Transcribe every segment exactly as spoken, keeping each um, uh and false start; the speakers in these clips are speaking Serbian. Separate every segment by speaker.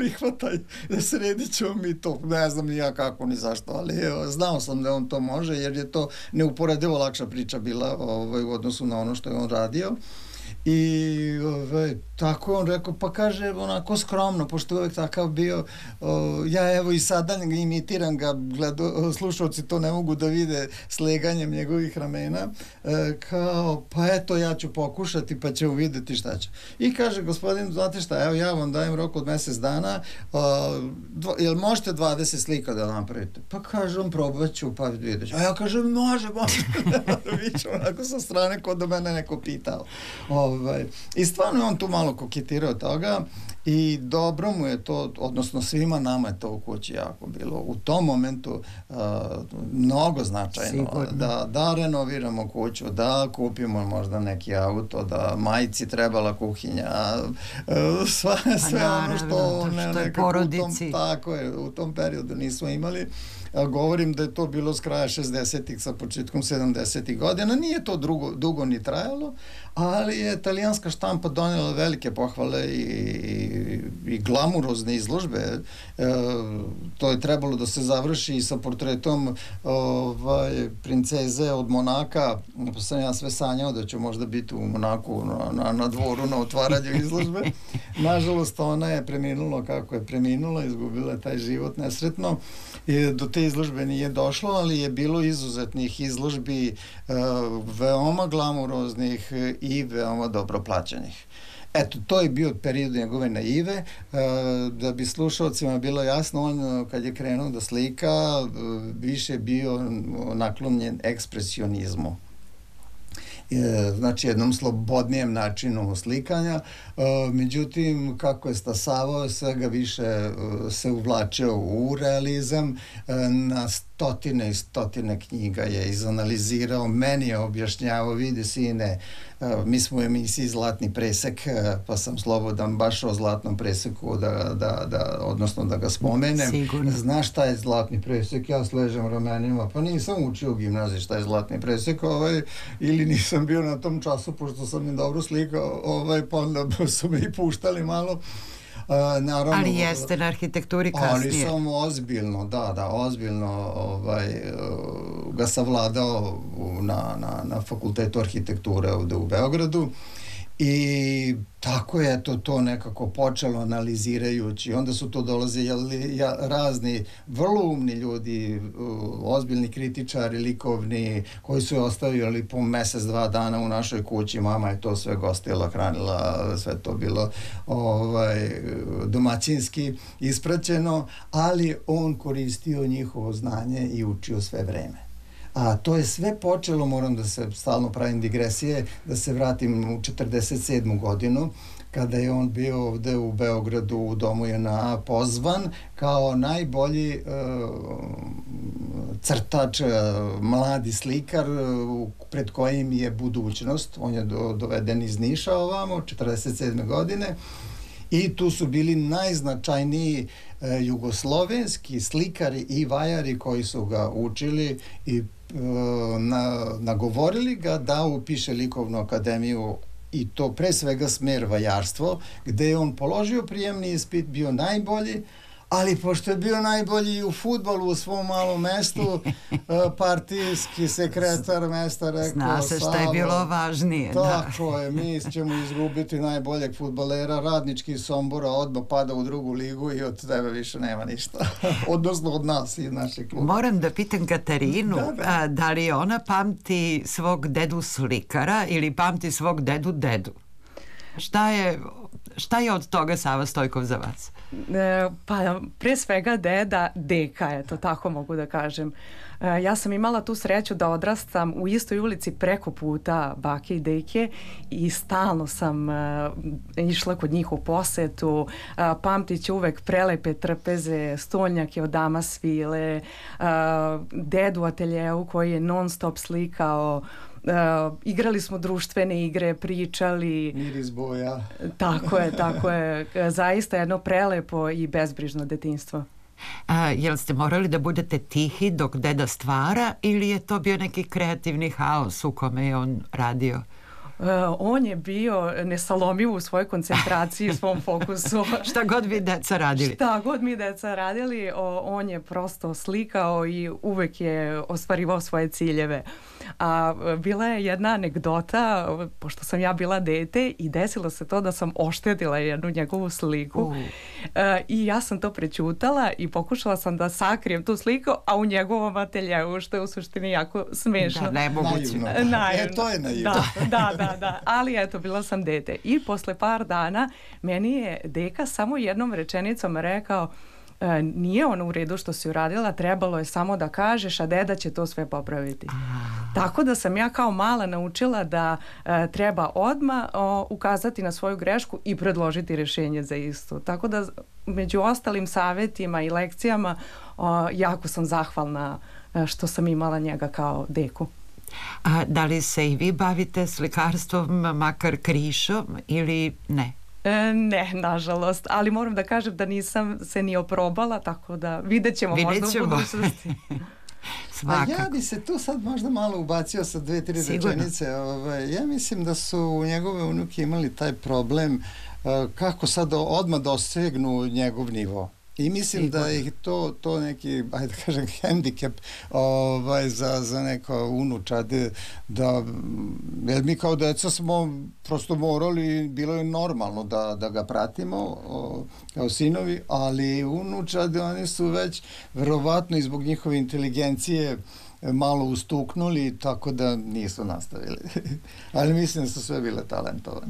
Speaker 1: prihvataj, sredit ćemo mi to, ne znam ni ja kako ni zašto, ali evo, znao sam da on to može, jer je to neuporedivo lakša priča bila ovaj, u odnosu na ono što je on radio. I ove, tako je on rekao, pa kaže onako skromno, pošto je uvek takav bio, o, ja evo i sada imitiram ga, gledo, slušalci to ne mogu da vide sleganjem njegovih ramena, e, kao pa eto ja ću pokušati pa ćemo videti šta će. I kaže gospodin, znate šta, evo ja vam dajem rok od mesec dana, o, dvo, jel možete dvadeset slika da napravite? Pa kaže on, probat ću, pa vidjet ću. A ja kažem, može, može. Viću onako sa strane kod da mene neko pitao. Ovaj, i stvarno je on tu malo koketirao toga i dobro mu je to, odnosno svima nama je to u kući jako bilo u tom momentu uh, mnogo značajno da, da renoviramo kuću, da kupimo možda neki auto, da majci trebala kuhinja, uh, sva, sve naravno, ono što, ne,
Speaker 2: što je porodici.
Speaker 1: U tom, tako je, u tom periodu nismo imali. Govorim da je to bilo s kraja šezdesetih sa početkom sedamdesetih godina. Nije to drugo, dugo ni trajalo, ali je italijanska štampa donijela velike pohvale i, i, i glamurozne izložbe. E, to je trebalo da se završi sa portretom ovaj, princeze od Monaka. Pa sam ja sve sanjao da ću možda biti u Monaku na, na, na dvoru na otvaranju izložbe. Nažalost, ona je preminula kako je preminula, izgubila taj život nesretno. I do te izložbe nije došlo, ali je bilo izuzetnih izložbi e, veoma glamuroznih i veoma dobro plaćenih. Eto, to je bio period njegove naive, e, da bi slušalcima bilo jasno, on kad je krenuo da slika, e, više bio naklonjen ekspresionizmu. Znači jednom slobodnijem načinu slikanja, međutim kako je stasavao svega više se uvlačio u realizam, na stotine i stotine knjiga je izanalizirao, meni je objašnjavao, vidi sine, mi smo u emisiji Zlatni presek, pa sam slobodan baš o Zlatnom preseku da, da, da, odnosno da ga spomenem.
Speaker 2: Sigurno.
Speaker 1: Znaš šta je Zlatni presek? Ja sležem ramenima, pa nisam učio u gimnaziji šta je Zlatni presek, ovaj, ili nisam bio na tom času, pošto sam im dobro slikao, ovaj, pa onda su me i puštali malo. Uh, naravno,
Speaker 2: ali jeste na arhitekturi kasnije.
Speaker 1: Ali sam ozbiljno, da, da, ozbiljno ovaj, uh, ga savladao na, na, na fakultetu arhitekture ovde u Beogradu. I tako je to, to nekako počelo analizirajući. Onda su to dolaze jeli, ja, razni vrlo umni ljudi, uh, ozbiljni kritičari, likovni, koji su je ostavili po mesec, dva dana u našoj kući. Mama je to sve gostila, hranila, sve to bilo ovaj, domaćinski ispraćeno, ali on koristio njihovo znanje i učio sve vreme. A to je sve počelo, moram da se stalno pravim digresije, da se vratim u četrdeset sedmu godinu, kada je on bio ovde u Beogradu u Domu J N A pozvan kao najbolji uh, crtač, uh, mladi slikar uh, pred kojim je budućnost. On je do, doveden iz Niša ovamo, četrdeset sedme godine. I tu su bili najznačajniji e, jugoslovenski slikari i vajari koji su ga učili i e, na, nagovorili ga da upiše likovnu akademiju i to pre svega smer vajarstvo, gde je on položio prijemni ispit, bio najbolji, ali pošto je bio najbolji u fudbalu u svom malom mestu, partijski sekretar mesta rekao...
Speaker 2: Zna se šta je bilo važnije.
Speaker 1: Tako da. je, mi ćemo izgubiti najboljeg fudbalera, Radnički Sombora odmah pada u drugu ligu i od tebe više nema ništa. Odnosno od nas i našeg kluba.
Speaker 2: Moram da pitam Katarinu, da, da. A, da li ona pamti svog dedu slikara ili pamti svog dedu dedu? Šta je... Šta je od toga Sava Stojkov za vas?
Speaker 3: E, pa pre svega deda deka je, to tako mogu da kažem. E, ja sam imala tu sreću da odrastam u istoj ulici preko puta bake i deke i stalno sam e, išla kod njih u posetu. E, pamtit ću uvek prelepe trpeze, stolnjake od dama svile, e, dedu u ateljeu koji je non stop slikao. Uh, igrali smo društvene igre, pričali.
Speaker 1: Miris boja.
Speaker 3: Tako je, tako je. Zaista jedno prelepo i bezbrižno detinjstvo.
Speaker 2: A, jel ste morali da budete tihi dok deda stvara ili je to bio neki kreativni haos u kome je on radio?
Speaker 3: Uh, on je bio nesalomiv u svojoj koncentraciji i svom fokusu.
Speaker 2: Šta god vi deca radili.
Speaker 3: Šta god mi deca radili, o, on je prosto slikao i uvek je ostvarivao svoje ciljeve. A bila je jedna anegdota, pošto sam ja bila dete i desilo se to da sam oštetila jednu njegovu sliku. Uh. E, I ja sam to prećutala i pokušala sam da sakrijem tu sliku, a u njegovom ateljeu, što je u suštini jako smešno.
Speaker 2: Da, nemoguće.
Speaker 1: Naivno. E, to je naivno.
Speaker 3: Da, da, da, da. Ali eto, bila sam dete. I posle par dana meni je deka samo jednom rečenicom rekao: nije ono u redu što si uradila, trebalo je samo da kažeš, a deda će to sve popraviti. Ah. Tako da sam ja kao mala naučila da e, treba odmah o, ukazati na svoju grešku i predložiti rješenje za istu. Tako da među ostalim savjetima i lekcijama o, jako sam zahvalna što sam imala njega kao deku.
Speaker 2: A da li se i vi bavite slikarstvom, makar krišom, ili ne?
Speaker 3: E, ne, nažalost, ali moram da kažem da nisam se ni oprobala, tako da vidjet ćemo,
Speaker 2: vidjet
Speaker 3: možda u budućnosti.
Speaker 1: A ja bi se tu sad možda malo ubacio sa dve, tri rečenice. Ovaj, ja mislim da su njegove unuke imali taj problem uh, kako sad odmah dosegnu njegov nivo. I mislim da je to, to neki, ajde da kažem, hendikep ovaj, za, za neko unučade, da, jer mi kao deca smo prosto morali, bilo je normalno da, da ga pratimo o, kao sinovi, ali unučade, oni su već verovatno i zbog njihove inteligencije malo ustuknuli, tako da nisu nastavili. Ali mislim da su sve bile talentovane.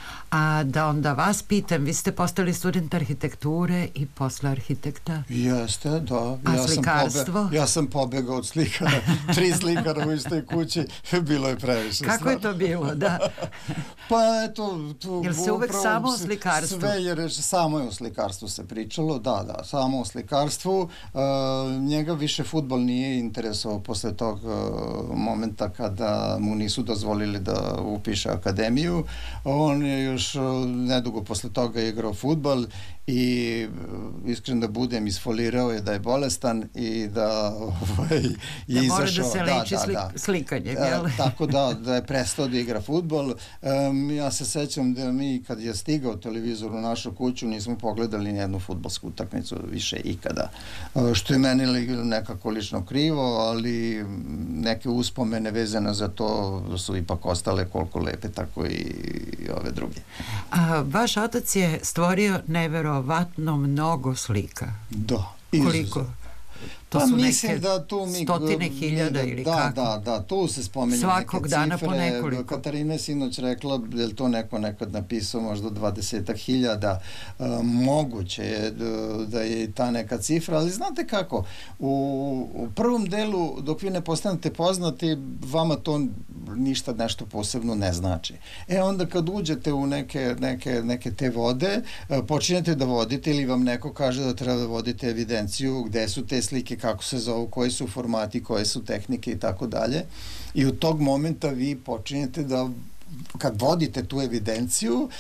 Speaker 2: A da onda vas pitam, vi ste postali student arhitekture i posle arhitekta?
Speaker 1: Jeste, da.
Speaker 2: A
Speaker 1: ja
Speaker 2: slikarstvo?
Speaker 1: Sam pobe, ja sam pobegao od slikara. Tri slikara u istoj kući, bilo je previše.
Speaker 2: Kako
Speaker 1: stvar.
Speaker 2: je to bilo, da?
Speaker 1: Pa eto... Tu,
Speaker 2: Jel se uvek samo o slikarstvu?
Speaker 1: Sve je reč, samo je o slikarstvu se pričalo, da, da, samo o slikarstvu. Uh, njega više fudbal nije interesovao posle tog uh, momenta kada mu nisu dozvolili da upiše akademiju. On je još nedugo posle toga igrao fudbal i iskreno da budem isfolirao je da je bolestan i da ovaj, je
Speaker 2: da
Speaker 1: izašao...
Speaker 2: Da mora da se leči da, da, slikanjem, jel?
Speaker 1: E, tako da, da je prestao da igra fudbal. Um, ja se sećam da mi kad je stigao televizor u našu kuću nismo pogledali nijednu fudbalsku utakmicu više ikada. Uh, što je meni nekako lično krivo, ali neke uspomene vezane za to su ipak ostale koliko lepe, tako i, i ove druge.
Speaker 2: A vaš otac je stvorio neverovatno mnogo slika.
Speaker 1: Da.
Speaker 2: Koliko? To
Speaker 1: pa
Speaker 2: su
Speaker 1: mislim
Speaker 2: neke
Speaker 1: da tu mi,
Speaker 2: stotine hiljada ili
Speaker 1: da,
Speaker 2: kako?
Speaker 1: Da, da, tu se spomenju
Speaker 2: svakog
Speaker 1: neke
Speaker 2: dana
Speaker 1: cifre.
Speaker 2: Po nekoliko.
Speaker 1: Katarina je sinoć rekla, je li to neko nekad napisao možda dvadesetak hiljada, uh, moguće je da, da je ta neka cifra, ali znate kako, u, u prvom delu dok vi ne postanete poznati, vama to ništa nešto posebno ne znači. E onda kad uđete u neke, neke, neke te vode, uh, počinjete da vodite ili vam neko kaže da treba da vodite evidenciju gde su te slike, kako se zovu, koji su formati, koje su tehnike i tako dalje. I u tog momenta vi počinjete da, kad vodite tu evidenciju,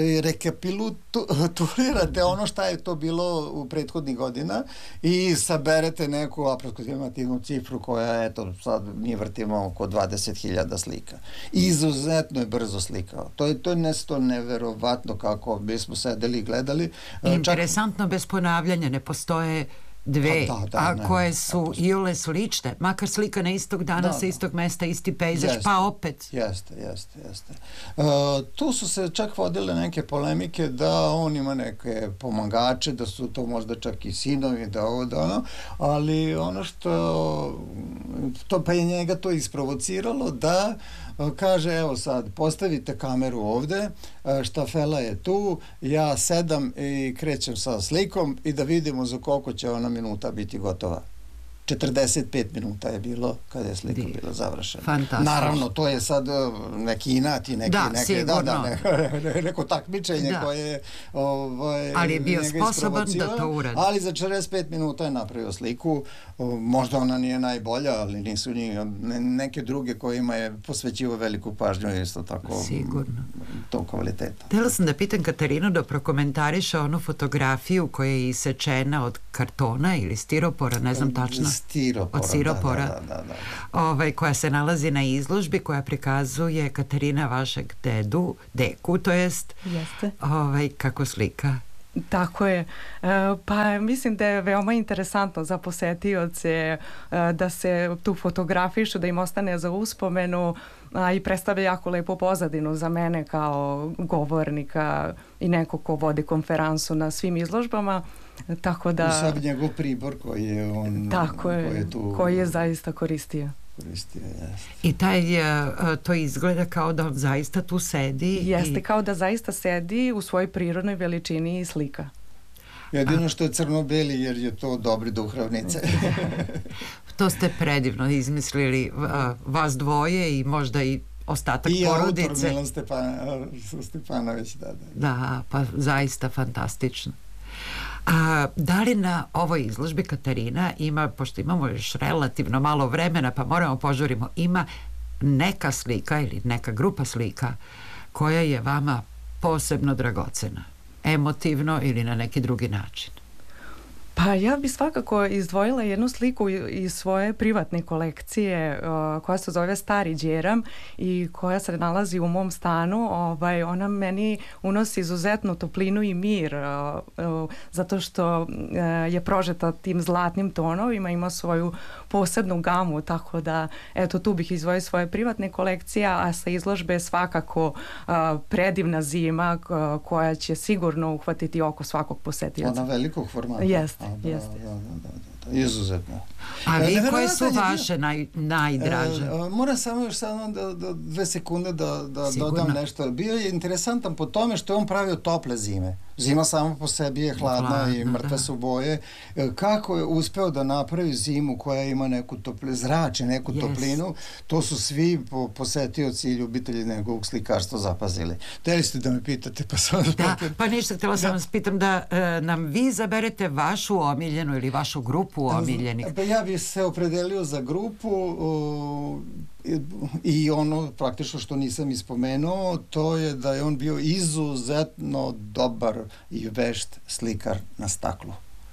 Speaker 1: rekapitulirate ono šta je to bilo u prethodnih godina i saberete neku aproksimativnu cifru koja, eto, sad mi vrtimo oko dvadeset hiljada slika. Izuzetno je brzo slikao. To je, to je nešto neverovatno kako bismo sedeli i gledali.
Speaker 2: Interesantno, čak... bez ponavljanja, ne postoje dve,
Speaker 1: da, da,
Speaker 2: a
Speaker 1: ne,
Speaker 2: koje su iole slične, makar slika na istog dana, da, sa istog da. Mesta, isti pejzaž, jeste, pa opet.
Speaker 1: Jeste, jeste, jeste. Uh, tu su se čak vodile neke polemike da on ima neke pomagače, da su to možda čak i sinovi, da ovo, da ono, ali ono što, to pa je njega to isprovociralo da kaže, evo sad, postavite kameru ovde, štafela je tu, ja sedam i krećem sa slikom i da vidimo za koliko će ona minuta biti gotova. četrdeset pet minuta je bilo kada je slika bila završena.
Speaker 2: Fantastično.
Speaker 1: Naravno, to je sad neki inat i neki,
Speaker 2: da,
Speaker 1: neke, da, da, ne, neko takmičenje
Speaker 2: da.
Speaker 1: koje ovaj,
Speaker 2: ali je bio sposoban da to uradi.
Speaker 1: Ali za četrdeset pet minuta je napravio sliku. Možda ona nije najbolja, ali nisu ni neke druge kojima je posvećivo veliku pažnju isto tako.
Speaker 2: Sigurno.
Speaker 1: To kvaliteta.
Speaker 2: Htjela sam da pitam Katarinu da prokomentariše onu fotografiju koja je isečena od kartona ili stiropora, ne znam tačno.
Speaker 1: Stiropora,
Speaker 2: od stiropora,
Speaker 1: da, da, da, da.
Speaker 2: Ovaj, koja se nalazi na izložbi, koja prikazuje Katarina vašeg dedu, deku, to jest
Speaker 3: Jeste.
Speaker 2: Ovaj, kako slika.
Speaker 3: Tako je. Pa mislim da je veoma interesantno za posetioce da se tu fotografišu, da im ostane za uspomenu, a i predstavlja jako lepo pozadinu za mene kao govornika i neko ko vodi konferansu na svim izložbama. Tako da...
Speaker 1: I sad njegov pribor koji je on...
Speaker 3: Tako je,
Speaker 1: koji je, tu,
Speaker 3: koji je zaista koristio.
Speaker 1: koristio jest.
Speaker 2: I taj, to izgleda kao da on zaista tu sedi.
Speaker 3: Jeste,
Speaker 2: i...
Speaker 3: kao da zaista sedi u svojoj prirodnoj veličini i slika.
Speaker 1: Jedino što je crno-beli jer je to dobri duhovnice.
Speaker 2: To ste predivno izmislili, vas dvoje i možda i ostatak
Speaker 1: I
Speaker 2: porodice.
Speaker 1: I autor Milan Stepan, Stepanović, da, da.
Speaker 2: Da, pa zaista fantastično. A da li na ovoj izložbi, Katarina, ima, pošto imamo još relativno malo vremena, pa moramo požurimo, ima neka slika ili neka grupa slika koja je vama posebno dragocena, emotivno ili na neki drugi način?
Speaker 3: Pa ja bi svakako izdvojila jednu sliku iz svoje privatne kolekcije uh, koja se zove Stari Đeram i koja se nalazi u mom stanu. Ovaj, ona meni unosi izuzetnu toplinu i mir uh, uh, zato što uh, je prožeta tim zlatnim tonovima, ima svoju posebnu gamu, tako da eto tu bih izdvojila svoje privatne kolekcije, a sa izložbe svakako uh, predivna zima uh, koja će sigurno uhvatiti oko svakog posetioca.
Speaker 1: Ona velikog formata.
Speaker 3: Jeste.
Speaker 1: Da,
Speaker 3: Jeste.
Speaker 1: da, da, da, da. Izuzetno.
Speaker 2: A vi
Speaker 1: e,
Speaker 2: koje su vaše
Speaker 1: bio,
Speaker 2: naj, najdraže?
Speaker 1: E, moram samo još samo da, da, dve sekunde da, da dodam nešto. Bio je interesantan po tome što je on pravio tople zime. Zima sama po sebi je hladna, hladna i mrtve da. su boje. E, kako je uspeo da napravi zimu koja ima neku toplinu, zrače neku yes. toplinu, to su svi po, posetioci i ljubitelji njegovog slikarstva zapazili. Hteli ste da me pitate, pa sam...
Speaker 2: Da, pa ništa, htjela sam da. vas pitam da e, nam vi zaberete vašu omiljenu ili vašu grupu omiljenih.
Speaker 1: Pa ja bih se opredelio za grupu o, i ono praktično što nisam ispomenuo, to je da je on bio izuzetno dobar i vešt slikar na staklu.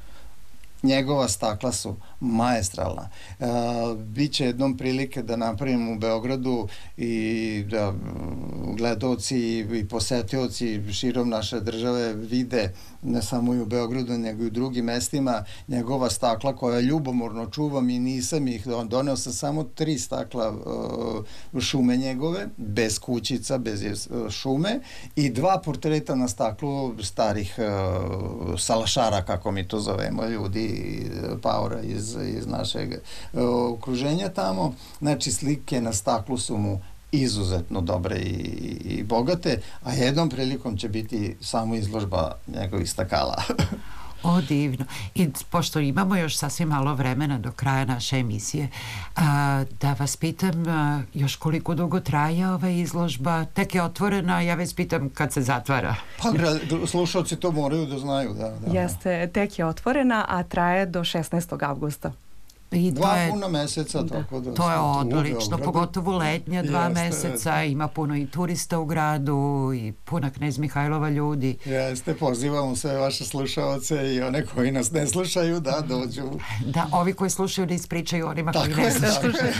Speaker 1: Njegova stakla su maestralna. E, biće jednom prilike da napravim u Beogradu i da gledaoci i posetioci širom naše države vide ne samo i u Beogradu, nego i u drugim mestima njegova stakla koja ljubomorno čuvam i nisam ih, doneo sam samo tri stakla uh, šume njegove, bez kućica, bez šume i dva portreta na staklu starih uh, salašara, kako mi to zovemo, ljudi paora iz, iz našeg uh, okruženja tamo. Znači slike na staklu su mu izuzetno dobre i, i bogate, a jednom prilikom će biti samo izložba njegovih stakala.
Speaker 2: O, divno. I pošto imamo još sasvim malo vremena do kraja naše emisije, a, da vas pitam a, još koliko dugo traje ova izložba? Tek je otvorena, ja već pitam kad se zatvara.
Speaker 1: Pa slušalci to moraju da znaju. Da, da.
Speaker 3: Jeste, tek je otvorena, a traje do šesnaestog avgusta.
Speaker 2: I
Speaker 1: dva
Speaker 2: je,
Speaker 1: puna meseca,
Speaker 3: da.
Speaker 1: tako da...
Speaker 2: To je odlično, pogotovo letnja dva jeste, meseca, ima puno i turista u gradu i puna Knez Mihajlova ljudi.
Speaker 1: Jeste, pozivamo sve vaše slušaoce i one koji nas ne slušaju da dođu.
Speaker 2: Da, ovi koji slušaju da ispričaju onima koji ne slušaju.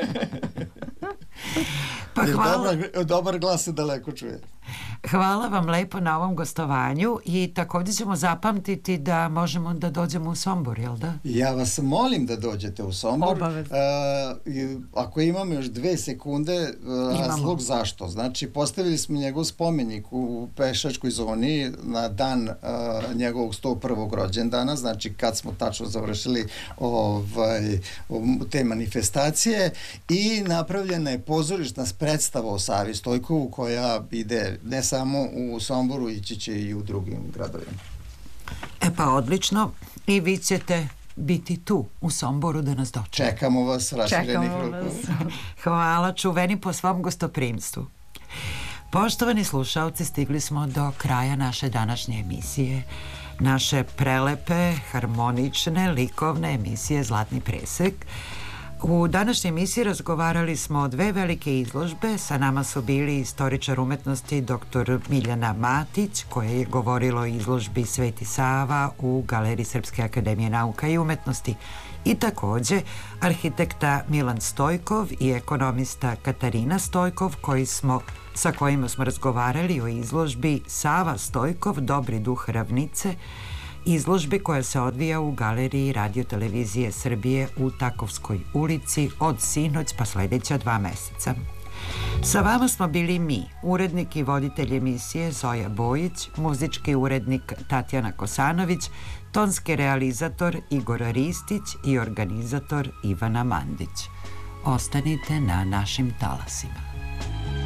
Speaker 2: Pa hvala.
Speaker 1: Dobar, dobar glas se daleko čuje.
Speaker 2: Hvala vam lepo na ovom gostovanju i također ćemo zapamtiti da možemo da dođemo u Sombor, jel da?
Speaker 1: Ja vas molim da dođete u Sombor.
Speaker 3: Obavezno.
Speaker 1: Uh, ako imamo još dve sekunde, uh, razlog zašto. Znači, postavili smo njegov spomenik u pešačkoj zoni na dan uh, njegovog sto prvog rođendana, znači kad smo tačno završili ovaj, te manifestacije i napravljena je pozorišna predstava o Savi Stojkovu koja ide ne samo u Somboru, ići će i u drugim gradovima.
Speaker 2: E pa odlično, i vi ćete biti tu u Somboru da nas dočekamo.
Speaker 1: Čekamo vas, raširenih ruku.
Speaker 2: Hvala, čuveni po svom gostoprimstvu. Poštovani slušalci, stigli smo do kraja naše današnje emisije, naše prelepe, harmonične, likovne emisije Zlatni presek. U današnjoj emisiji razgovarali smo o dve velike izložbe. Sa nama su bili istoričar umetnosti doktor Miljana Matić, koja je govorila o izložbi Sveti Sava u Galeriji Srpske akademije nauka i umetnosti, i takođe arhitekta Milan Stojkov i ekonomista Katarina Stojkov, koji smo, sa kojima smo razgovarali o izložbi Sava Stojkov, Dobri duh ravnice, izložbi koja se odvija u Galeriji Radio-televizije Srbije u Takovskoj ulici od sinoć pa sledeća dva meseca. Sa vama smo bili mi, urednik i voditelj emisije Zoja Bojić, muzički urednik Tatjana Kosanović, tonski realizator Igor Ristić i organizator Ivana Mandić. Ostanite na našim talasima.